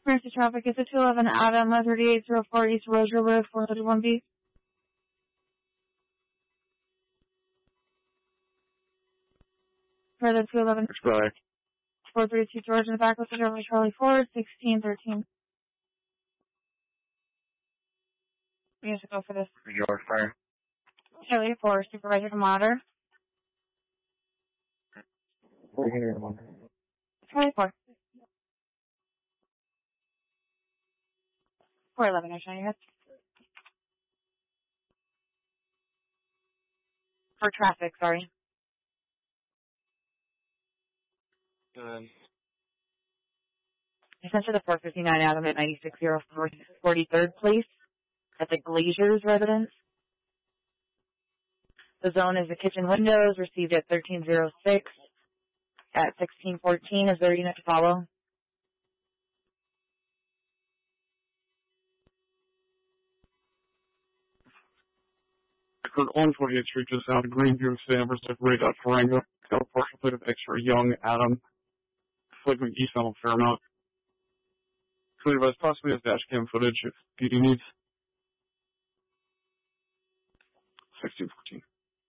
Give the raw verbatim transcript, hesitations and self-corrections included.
Emergency traffic is a two eleven Adam, thirty-eight oh four East Rozier Road, four thirty-one B. For the two eleven. Right. four thirty-two George in the back with the Charlie Charlie Ford, sixteen thirteen. We have to go for this. George Fire. Charlie four, Supervisor Tomater. Charlie four. four eleven, I'm showing you. For traffic, sorry. Good. Essentially the four fifty-nine Adam at ninety-six oh four forty-third place at the Glaziers residence. The zone is the kitchen windows, received at thirteen oh six at sixteen fourteen. Is there a unit to follow? Occurred on twenty-eighth Street, just out of Greenview, San Francisco, right out Farango. Got a partial plate of extra young Adam. Flickering east on Fairmount. Clear advice possibly has dash cam footage if P D needs. sixteen fourteen.